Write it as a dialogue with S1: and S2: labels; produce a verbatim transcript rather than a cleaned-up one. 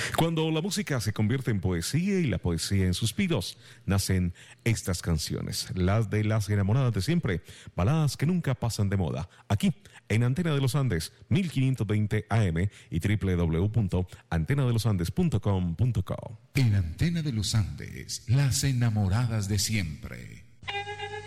S1: Cuando la música se convierte en poesía y la poesía en suspiros, nacen estas canciones, las de las enamoradas de siempre, baladas que nunca pasan de moda, aquí en Antena de los Andes, mil quinientos veinte A M y doble u doble u doble u punto antena de los andes punto com punto co.
S2: En Antena de los Andes, las enamoradas de siempre.